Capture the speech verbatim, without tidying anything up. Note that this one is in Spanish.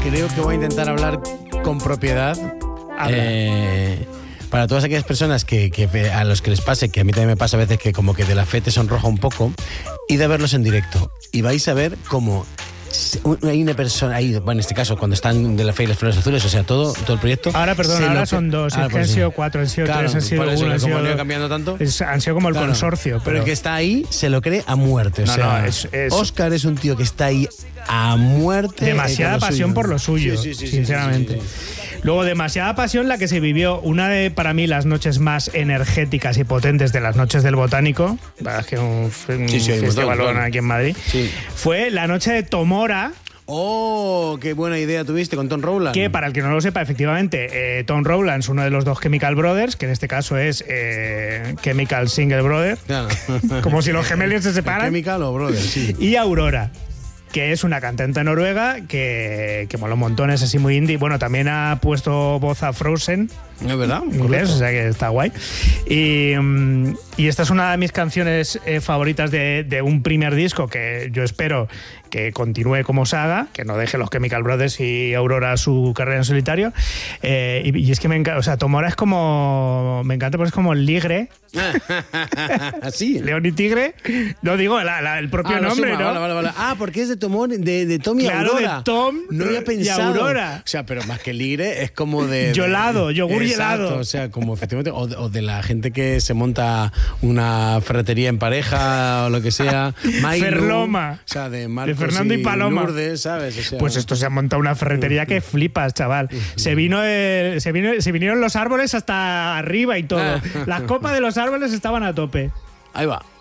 creo que voy a intentar hablar con propiedad. Eh, para todas aquellas personas que, que a los que les pase, que a mí también me pasa a veces que como que de la fe te sonroja un poco, id a verlos en directo y vais a ver cómo hay una persona ahí, bueno, en este caso cuando están de la fe y las flores azules, o sea, todo, todo el proyecto. Ahora, perdón, ahora lo... son dos, ah, es que han sido cuatro, han sido claro, tres, han sido eso, uno, han como sido, han cambiando tanto. Es, han sido como el claro, consorcio. Pero... pero el que está ahí se lo cree a muerte. O no, sea, no, es, es... Oscar es un tío que está ahí a muerte. Demasiada pasión suyo. por lo suyo, sí, sí, sí, sinceramente. Sí, sí, sí, sí. Luego, demasiada pasión la que se vivió, una de, para mí, las noches más energéticas y potentes de las noches del Botánico, es que un, un sí, sí, festivalón claro. aquí en Madrid, sí. fue la noche de Tomora. ¡Oh! ¡Qué buena idea tuviste con Tom Rowland! Que, para el que no lo sepa, efectivamente, eh, Tom Rowland es uno de los dos Chemical Brothers, que en este caso es eh, Chemical Single Brother. Claro. Como si los gemelos se separan. Chemical o Brother, sí. Y Aurora, que es una cantante noruega que, que mola un montón, es así muy indie. Bueno, también ha puesto voz a Frozen. ¿Es verdad? En inglés, o sea que está guay. Y, y esta es una de mis canciones eh, favoritas de, de un primer disco que yo espero que continúe como saga, que no deje los Chemical Brothers y Aurora su carrera en solitario. Eh, y, y es que me encanta, o sea, Tomora es como, me encanta porque es como el ligre. ¿Así? León y Tigre. No digo la, la, el propio ah, nombre, suma, ¿no? Vale, vale, vale. Ah, porque es de, Tomor, de, de Tom y claro, Aurora. Claro, de Tom no había pensado. y Aurora. O sea, pero más que ligre es como de... Yolado, de, yogur y helado. O sea, como efectivamente... O de, o de la gente que se monta una ferretería en pareja o lo que sea. Mailu, Ferloma. O sea, de, Marcos de Fernando y, y Paloma. Lourdes, ¿sabes? O sea, pues esto se ha montado una ferretería que flipas, chaval. Se vino, el, se vino se vinieron los árboles hasta arriba y todo. Las copas de los árboles estaban a tope. Ahí va.